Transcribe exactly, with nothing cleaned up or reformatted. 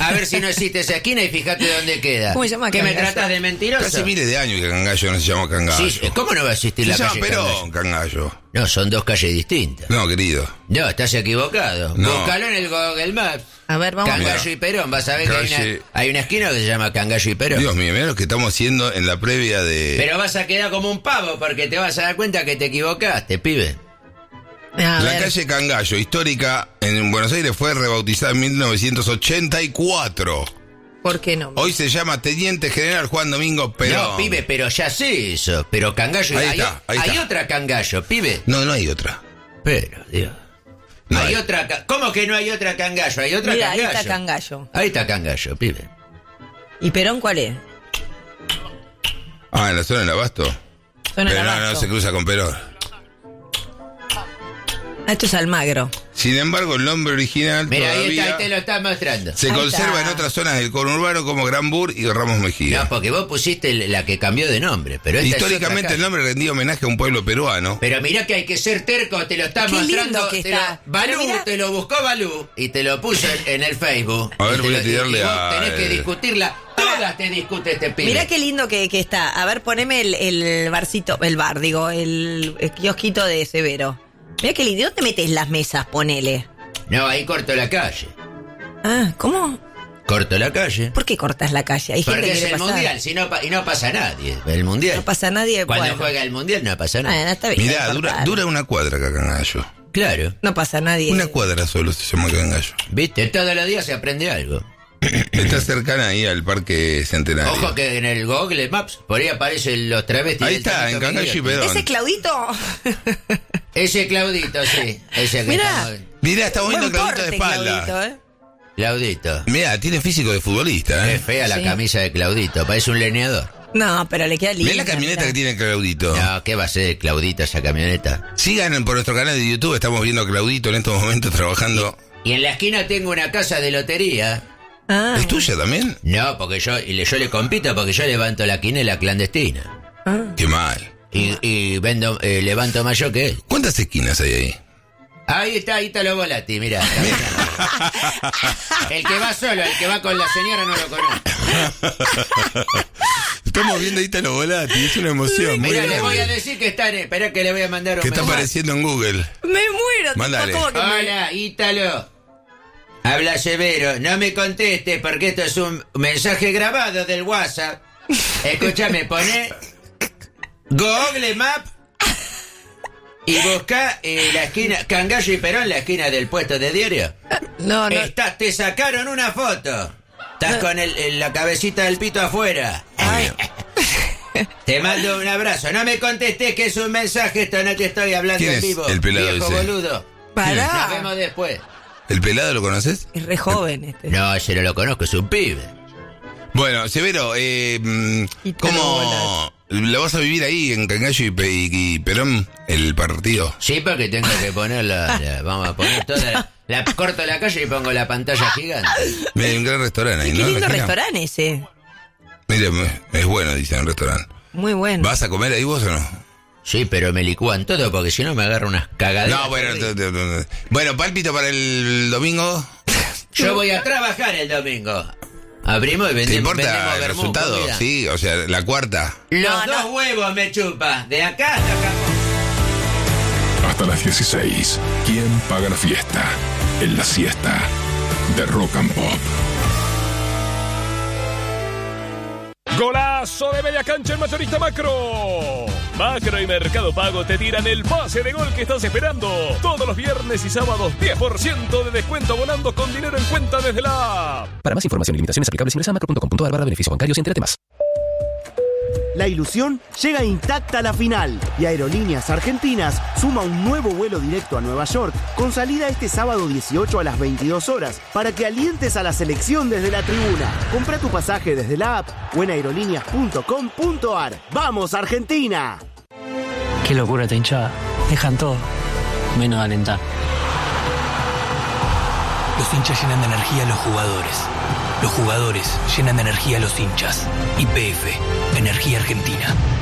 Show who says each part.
Speaker 1: a ver si no existe esa esquina y fíjate dónde queda.
Speaker 2: ¿Cómo se llama
Speaker 1: ¿Qué
Speaker 2: Cangallo?
Speaker 1: me tratas de mentiroso?
Speaker 3: Hace miles de años que Cangallo no se llama Cangallo.
Speaker 1: Sí, ¿cómo no va a existir
Speaker 3: Se
Speaker 1: la
Speaker 3: llama
Speaker 1: calle
Speaker 3: Perón,
Speaker 1: Cangallo?
Speaker 3: Cangallo.
Speaker 1: No, son dos calles distintas.
Speaker 3: No, querido.
Speaker 1: No, estás equivocado.
Speaker 3: No.
Speaker 1: Búscalo en el Google Maps.
Speaker 2: A ver, vamos.
Speaker 1: Cangallo
Speaker 3: Mira.
Speaker 1: y Perón, vas a ver que hay
Speaker 3: Calle-
Speaker 1: una, hay una esquina que se llama Cangallo y Perón.
Speaker 3: Dios mío, mira lo que estamos haciendo en la previa de...
Speaker 1: Pero vas a quedar como un pavo porque te vas a dar cuenta que te equivocaste, pibe.
Speaker 2: A
Speaker 3: La
Speaker 2: ver.
Speaker 3: calle Cangallo, histórica en Buenos Aires, fue rebautizada en mil novecientos ochenta y cuatro.
Speaker 2: ¿Por qué no?
Speaker 3: Hoy se llama Teniente General Juan Domingo Perón.
Speaker 1: No, pibe, pero ya sé eso. Pero Cangallo...
Speaker 3: Ahí
Speaker 1: hay,
Speaker 3: está, ahí
Speaker 1: hay
Speaker 3: está.
Speaker 1: otra Cangallo, pibe.
Speaker 3: No, no hay otra.
Speaker 1: Pero, Dios.
Speaker 3: No
Speaker 1: hay,
Speaker 3: hay.
Speaker 1: otra... ca- ¿Cómo que no hay otra Cangallo? Hay otra
Speaker 2: Mira, ahí
Speaker 1: Cangallo.
Speaker 2: está Cangallo.
Speaker 1: Ahí está Cangallo, pibe.
Speaker 2: ¿Y Perón cuál es?
Speaker 3: Ah, en la zona del Abasto.
Speaker 2: Zona
Speaker 3: Pero
Speaker 2: del
Speaker 3: no, no
Speaker 2: Abasto.
Speaker 3: se cruza con Perón.
Speaker 2: Ah, esto es Almagro.
Speaker 3: Sin embargo, el nombre original
Speaker 1: Mira, ahí,
Speaker 3: todavía
Speaker 1: está, ahí te lo está mostrando.
Speaker 3: se
Speaker 2: Ahí
Speaker 3: conserva
Speaker 2: está.
Speaker 3: en otras zonas del conurbano como Gran Bur y Ramos Mejía.
Speaker 1: No, porque vos pusiste la que cambió de nombre. Pero esta es
Speaker 3: Históricamente
Speaker 1: otra
Speaker 3: el
Speaker 1: calle.
Speaker 3: nombre rendía homenaje a un pueblo peruano.
Speaker 1: Pero mirá que hay que ser terco, te lo está
Speaker 2: Qué
Speaker 1: mostrando.
Speaker 2: lindo que
Speaker 1: te
Speaker 2: está.
Speaker 1: Lo, Balú,
Speaker 2: Pero mirá.
Speaker 1: te lo buscó Balú y te lo puso en, en el Facebook.
Speaker 3: A ver,
Speaker 1: Y te
Speaker 3: voy a
Speaker 1: lo-
Speaker 3: tirarle
Speaker 1: y vos
Speaker 3: a-
Speaker 1: tenés que discutirla. Todas te discute este pibe.
Speaker 2: Mirá qué lindo que, que está. A ver, poneme el, el barcito, el bar, digo, el, el kiosquito de Severo. Mirá qué lindo. ¿Dónde metes las mesas? Ponele.
Speaker 1: No, ahí corto la calle.
Speaker 2: Ah, ¿cómo?
Speaker 1: Corto la calle.
Speaker 2: ¿Por qué cortas la calle? Hay gente
Speaker 1: Porque
Speaker 2: que
Speaker 1: es
Speaker 2: quiere
Speaker 1: el
Speaker 2: pasar.
Speaker 1: mundial, si no, pa- y no pasa nadie. El mundial.
Speaker 2: No pasa nadie.
Speaker 1: Cuando
Speaker 2: bueno.
Speaker 1: juega el mundial no pasa nada.
Speaker 2: Bueno, está bien.
Speaker 3: Mirá,
Speaker 2: cortar.
Speaker 3: dura, dura una cuadra acá Cangallo.
Speaker 1: Claro.
Speaker 2: No pasa nadie.
Speaker 3: Una cuadra solo se llama Cangallo.
Speaker 1: ¿Viste? Todos los días se aprende algo.
Speaker 3: Está cercana ahí al Parque Centenario.
Speaker 1: Ojo que en el Google Maps, por ahí aparecen los travestis.
Speaker 3: Ahí
Speaker 1: del
Speaker 3: está,
Speaker 1: Tanito
Speaker 3: en Cangallo y
Speaker 1: Migliotti.
Speaker 3: Perón.
Speaker 2: ¿Ese Claudito?
Speaker 1: Ese Claudito, sí. Ese que
Speaker 2: Mirá.
Speaker 1: estamos-
Speaker 3: Mirá, estamos viendo
Speaker 2: Buen
Speaker 3: Claudito de
Speaker 2: porte,
Speaker 3: espalda.
Speaker 2: Claudito, ¿eh?
Speaker 1: Claudito.
Speaker 3: Mirá, tiene físico de futbolista,
Speaker 1: Qué
Speaker 3: ¿eh?
Speaker 1: fea la
Speaker 2: Sí.
Speaker 1: camisa de Claudito, parece un leñador.
Speaker 2: No, pero le queda lindo.
Speaker 3: Mirá la camioneta que tiene Claudito.
Speaker 1: No, ¿qué va a ser Claudito esa camioneta?
Speaker 3: Sigan por nuestro canal de YouTube, estamos viendo a Claudito en estos momentos trabajando.
Speaker 1: Y en la esquina tengo una casa de lotería.
Speaker 2: Ah,
Speaker 3: ¿Es tuya también?
Speaker 1: No, porque yo, y le, yo le compito porque yo levanto la quinela clandestina.
Speaker 2: ah.
Speaker 3: Qué mal.
Speaker 1: Y, y vendo, eh, levanto más yo que él.
Speaker 3: ¿Cuántas esquinas hay ahí?
Speaker 1: Ahí está, ahí está lo volati, mirá. El que va solo, el que va con la señora no lo conozco.
Speaker 3: Estamos viendo ahí está lo volati, es una emoción. muy
Speaker 1: Mirá, le
Speaker 3: grande.
Speaker 1: voy a decir que está en... Espera que le voy a mandar un
Speaker 3: Que está
Speaker 1: mensaje.
Speaker 3: apareciendo en Google.
Speaker 2: Me muero. tipo,
Speaker 3: Mándale.
Speaker 2: ¿cómo que me-
Speaker 1: Hola, Ítalo. Habla Severo. No me contestes porque esto es un mensaje grabado del WhatsApp. Escúchame, poné Google Map y busca eh, la esquina, Cangallo y Perón, la esquina del puesto de diario.
Speaker 2: No, no.
Speaker 1: Estás, te sacaron una foto. Estás con el, el- la cabecita del pito afuera.
Speaker 2: Ay.
Speaker 1: Te mando un abrazo. No me contestes que es un mensaje, esto no te estoy hablando
Speaker 3: ¿Quién
Speaker 1: en
Speaker 3: es
Speaker 1: vivo.
Speaker 3: el pelado
Speaker 1: viejo
Speaker 3: ese?
Speaker 1: boludo.
Speaker 2: Pará.
Speaker 1: Nos vemos después.
Speaker 3: ¿El pelado lo conoces?
Speaker 2: Es re joven este.
Speaker 1: No, ese no lo conozco, es un pibe.
Speaker 3: Bueno, Severo, eh, mm,
Speaker 2: Y te
Speaker 3: ¿cómo lo vas a vivir ahí en Cangallo y, Pe- y- y Perón, el partido?
Speaker 1: Sí, porque tengo que poner la, la- vamos a poner toda la, la- corto la calle y pongo la pantalla gigante.
Speaker 3: Mira, hay un gran restaurante ahí,
Speaker 2: Qué
Speaker 3: ¿no? En la
Speaker 2: lindo
Speaker 3: esquina.
Speaker 2: restaurante ese.
Speaker 3: Mire, es bueno, dicen el restaurante.
Speaker 2: Muy bueno.
Speaker 3: ¿Vas a comer ahí vos o no?
Speaker 1: Sí, pero me licúan todo porque si no me agarro unas cagaderas.
Speaker 3: No, bueno, te- te- te- bueno, pálpito para el domingo.
Speaker 1: Yo voy a trabajar el domingo. Abrimos y
Speaker 3: ¿Te
Speaker 1: vendemos,
Speaker 3: importa
Speaker 1: vendemos
Speaker 3: el
Speaker 1: vermú,
Speaker 3: resultado?
Speaker 1: comida.
Speaker 3: Sí, o sea, la cuarta.
Speaker 1: Los
Speaker 2: No,
Speaker 1: dos
Speaker 2: no.
Speaker 1: huevos me chupa. De acá hasta acá.
Speaker 4: Hasta las dieciséis. ¿Quién paga la fiesta? En la siesta de Rock and Pop.
Speaker 5: Golazo de media cancha en Mayorista Macro. Macro y Mercado Pago te tiran el pase de gol que estás esperando. Todos los viernes y sábados diez por ciento de descuento abonando con dinero en cuenta desde la app.
Speaker 6: Para más información y limitaciones aplicables ingresa a macro punto com punto a r barra beneficios bancarios y entérate más.
Speaker 7: La ilusión llega intacta a la final y Aerolíneas Argentinas suma un nuevo vuelo directo a Nueva York con salida este sábado dieciocho a las veintidós horas para que alientes a la selección desde la tribuna. Compra tu pasaje desde la app o en aerolíneas punto com punto a r. ¡Vamos, Argentina!
Speaker 8: Qué locura esta hinchada. Dejan todo, menos alentar.
Speaker 9: Los hinchas llenan de energía a los jugadores. Los jugadores llenan de energía a los hinchas. Y P F, Energía Argentina.